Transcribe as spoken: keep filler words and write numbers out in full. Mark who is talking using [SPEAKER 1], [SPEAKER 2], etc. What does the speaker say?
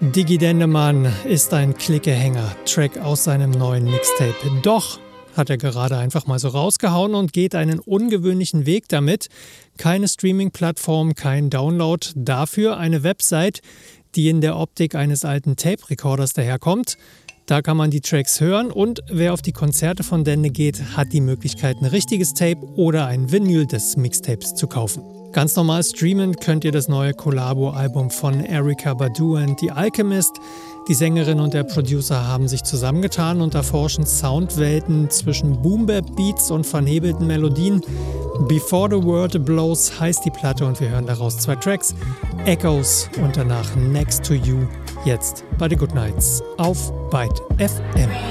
[SPEAKER 1] Diggi Dendemann ist ein Klickehänger, Track aus seinem neuen Mixtape. Doch hat er gerade einfach mal so rausgehauen und geht einen ungewöhnlichen Weg damit. Keine Streaming-Plattform, kein Download, dafür eine Website, die in der Optik eines alten Tape-Recorders daherkommt. Da kann man die Tracks hören und wer auf die Konzerte von Dende geht, hat die Möglichkeit, ein richtiges Tape oder ein Vinyl des Mixtapes zu kaufen. Ganz normal streamen könnt ihr das neue Collabo-Album von Erykah Badu and The Alchemist. Die Sängerin und der Producer haben sich zusammengetan und erforschen Soundwelten zwischen Boom-Bap-Beats und vernebelten Melodien. Before the World Blows heißt die Platte und wir hören daraus zwei Tracks. Echoes und danach Next to You, jetzt bei The Good Nights auf Byte F M.